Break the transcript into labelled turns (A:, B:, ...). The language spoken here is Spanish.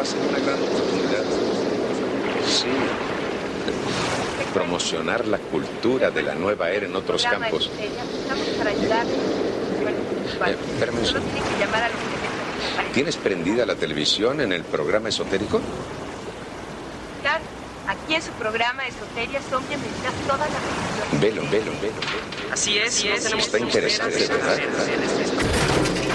A: Va a ser una gran oportunidad. Sí. Promocionar la cultura de la nueva era en otros campos.
B: Estamos para ayudar.
A: Espérame un segundo.
B: Tienen que llamar a los teléfonos.
A: ¿Tienes prendida la televisión en el programa esotérico?
B: Claro, aquí en su programa Esoteria son bienvenidas todas las religiones.
A: Velo.
C: Así es.
A: Está interesante, ¿verdad?